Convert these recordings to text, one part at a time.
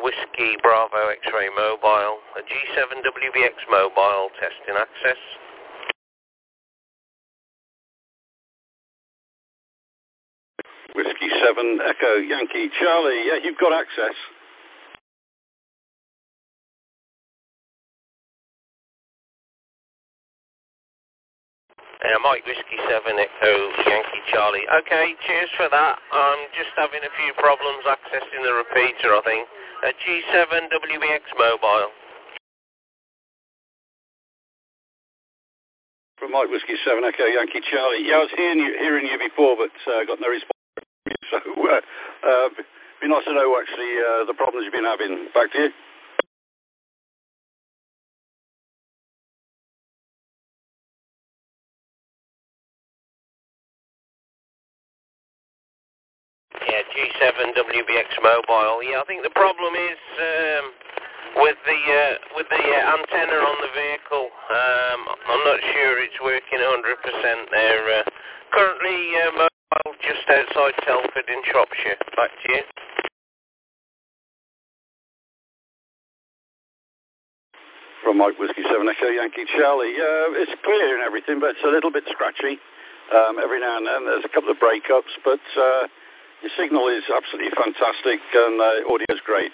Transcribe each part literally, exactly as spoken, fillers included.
Whiskey Bravo X-Ray Mobile, a G seven W B X Mobile, testing access. Whiskey seven Echo Yankee Charlie, yeah, you've got access. Uh, Mike Whiskey seven Echo Yankee Charlie. Okay, cheers for that. I'm just having a few problems accessing the repeater, I think. A G seven W B X Mobile. From Mike Whiskey seven Echo Yankee Charlie. Yeah, I was hearing you, hearing you before, but uh, got no response. So, uh, uh, be nice to know actually uh, the problems you've been having. Back to you. Yeah, G seven W B X Mobile. Yeah, I think the problem is um, with the uh, with the uh, antenna on the vehicle. Um, I'm not sure it's working one hundred percent there. Uh, currently uh, mobile just outside Telford in Shropshire. Back to you. From Mike Whiskey seven Echo Yankee Charlie. Uh, it's clear and everything, but it's a little bit scratchy. Um, every now and then there's a couple of breakups, but uh, your signal is absolutely fantastic and uh, audio is great.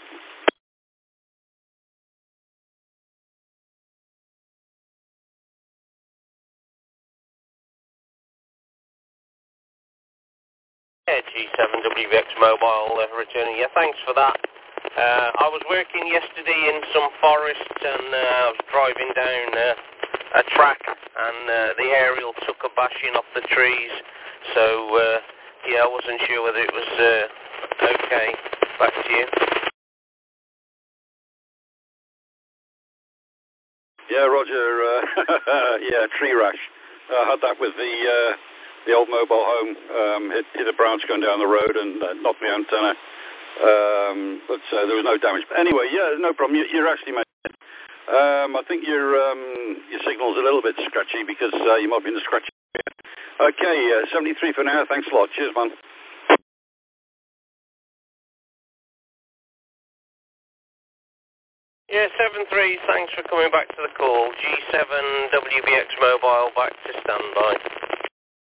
Yeah, G seven W B X Mobile uh, returning. Yeah, thanks for that. Uh, I was working yesterday in some forest and uh, I was driving down uh, a track and uh, the aerial took a bashing off the trees. So, uh, yeah, I wasn't sure whether it was uh, okay. Back to you. Yeah, Roger. Uh, yeah, tree rash. I had that with the uh, the old mobile home. Um, hit, hit a branch going down the road and uh, knocked my antenna. Um, but uh, there was no damage. But anyway, yeah, no problem. You, you're actually making it. Um, I think your um, your signal's a little bit scratchy because uh, you might be in the scratchy area. Okay, uh, seventy-three for now. Thanks a lot. Cheers, man. Yeah, seven three, thanks for coming back to the call. G seven W B X Mobile back to standby.